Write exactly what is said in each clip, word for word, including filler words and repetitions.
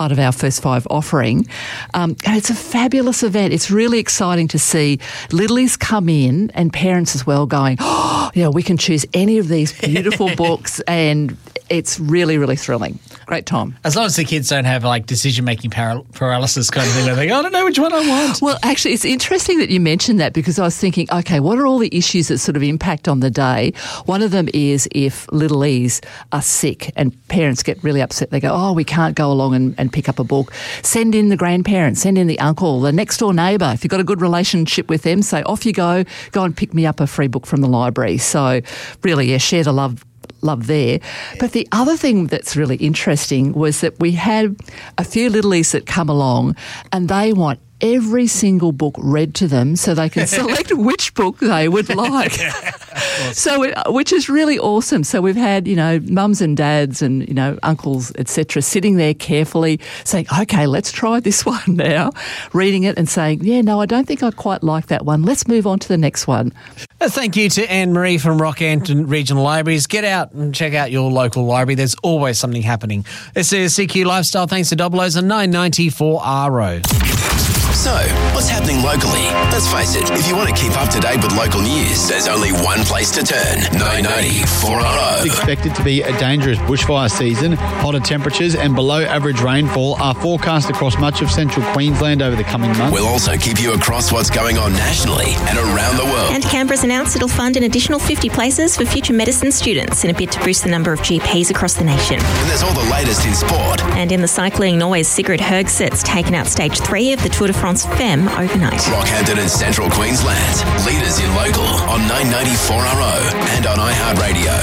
part of our First Five offering. Um, and it's a fabulous event. It's really exciting to see littlies come in and parents as well going, oh, you know, we can choose any of these beautiful books, and it's really, really thrilling. Great time. As long as the kids don't have like decision-making paral- paralysis kind of thing where they go, I don't know which one I want. Well, actually, it's interesting that you mentioned that, because I was thinking, okay, what are all the issues that sort of impact on the day? One of them is if littlies are sick and parents get really upset. They go, oh, we can't go along and, and pick up a book. Send in the grandparents, send in the uncle, the next door neighbour. If you've got a good relationship with them, say, off you go, go and pick me up a free book from the library. So really, yeah, share the love love there. But the other thing that's really interesting was that we had a few littlies that come along and they want every single book read to them so they can select which book they would like. So, it, which is really awesome. So we've had, you know, mums and dads and, you know, uncles, et cetera, sitting there carefully saying, okay, let's try this one now, reading it and saying, yeah, no, I don't think I quite like that one. Let's move on to the next one. Uh, thank you to Anne-Marie from Rockhampton Regional Libraries. Get out and check out your local library. There's always something happening. This is C Q Lifestyle, thanks to Double O's and nine ninety-four R O. So, what's happening locally? Let's face it, if you want to keep up to date with local news, there's only one place to turn. nine ninety-four R O. It's expected to be a dangerous bushfire season. Hotter temperatures and below average rainfall are forecast across much of central Queensland over the coming months. We'll also keep you across what's going on nationally and around the world. And Canberra's announced it'll fund an additional fifty places for future medicine students in a bid to boost the number of G Ps across the nation. And there's all the latest in sport. And in the cycling, Norway's Sigrid Hergseth's taken out stage three of the Tour de France Femme overnight. Rockhampton and Central Queensland. Leaders in local on nine ninety-four R O and on iHeartRadio.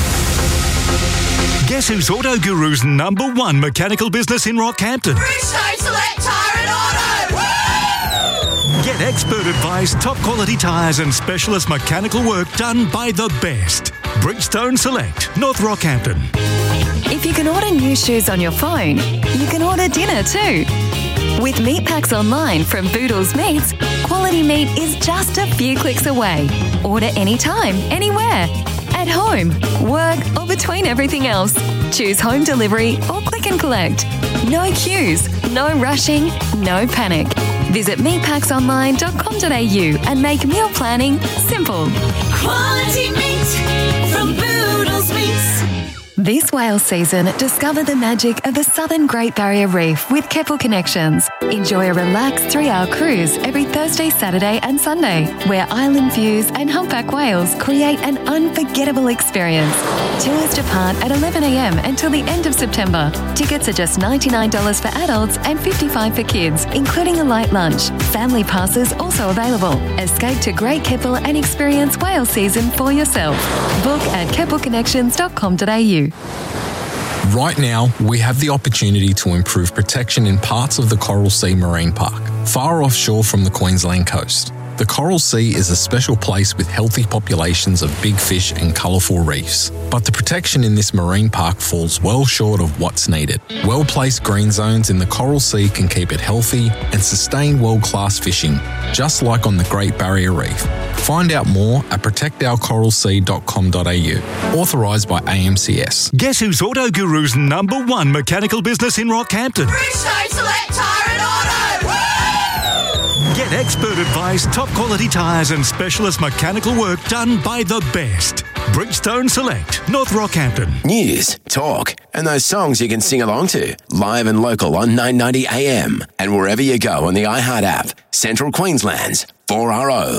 Guess who's Auto Guru's number one mechanical business in Rockhampton? Bridgestone Select Tyre and Auto! Woo! Get expert advice, top quality tyres and specialist mechanical work done by the best. Bridgestone Select, North Rockhampton. If you can order new shoes on your phone, you can order dinner too. With Meat Packs Online from Boodles Meats, quality meat is just a few clicks away. Order anytime, anywhere. At home, work, or between everything else. Choose home delivery or click and collect. No queues, no rushing, no panic. Visit meat packs online dot com dot a u and make meal planning simple. Quality meat from Boodles Meats. This whale season, discover the magic of the southern Great Barrier Reef with Keppel Connections. Enjoy a relaxed three-hour cruise every Thursday, Saturday and Sunday, where island views and humpback whales create an unforgettable experience. Tours depart at eleven a m until the end of September. Tickets are just ninety-nine dollars for adults and fifty-five dollars for kids, including a light lunch. Family passes also available. Escape to Great Keppel and experience whale season for yourself. Book at keppel connections dot com dot a u. Right now, we have the opportunity to improve protection in parts of the Coral Sea Marine Park, far offshore from the Queensland coast. The Coral Sea is a special place with healthy populations of big fish and colourful reefs. But the protection in this marine park falls well short of what's needed. Well-placed green zones in the Coral Sea can keep it healthy and sustain world-class fishing, just like on the Great Barrier Reef. Find out more at protect our coral sea dot com dot a u. Authorised by A M C S. Guess who's Auto Guru's number one mechanical business in Rockhampton? Bridgestone Select Tyre and Auto! Woo! Get expert advice, top quality tyres and specialist mechanical work done by the best. Bridgestone Select, North Rockhampton. News, talk, and those songs you can sing along to. Live and local on nine ninety A M and wherever you go on the iHeart app. Central Queensland's four R O.